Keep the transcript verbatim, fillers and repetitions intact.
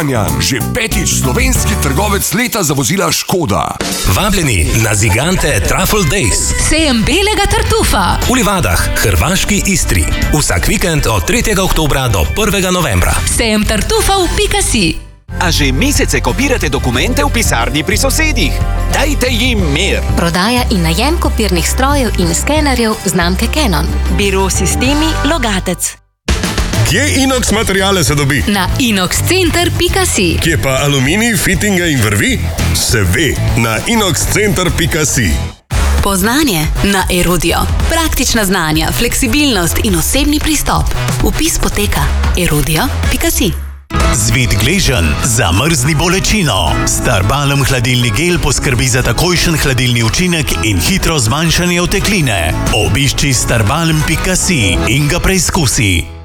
Kranjan, že petič slovenski trgovec leta za vozila Škoda. Vabljeni na Zigante Truffle Days. Sejem belega tartufa. V Livadah, hrvaški Istri. Vsak vikend od tretjega oktobra do prvega novembra. Sejem tartufa v pika si. A že mesece kopirate dokumente v pisarni pri sosedih? Dajte jim mir! Prodaja in najem kopirnih strojev in skenerjev znamke Canon. Biro Sistemi Logatec. Kje inox materiale se dobi? Na inox center pika si. Kje pa aluminij, fitinge in vrvi? Se ve, na inox center pika si. Poznanje na Erudio. Praktična znanja, fleksibilnost in osebni pristop. Vpis poteka erudio pika si. Zvit gležen, zamrzni bolečino. Starbalm hladilni gel poskrbi za takojšen hladilni učinek in hitro zmanjšanje otekline. Obišči starbalm pika si in ga preizkusi.